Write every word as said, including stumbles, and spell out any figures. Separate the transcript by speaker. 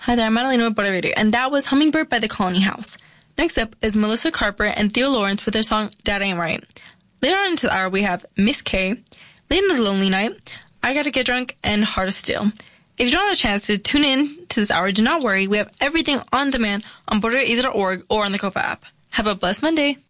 Speaker 1: Hi there, I'm Madalena with Border Radio, and that was Hummingbird by The Colony House. Next up is Melissa Carper and Theo Lawrence with their song That Ain't Right. Later on into the hour, we have Miss K, Late in the Lonely Night, I Gotta Get Drunk, and Heart of Steel. If you don't have a chance to tune in to this hour, do not worry. We have everything on demand on border easy dot org or on the Copa app. Have a blessed Monday.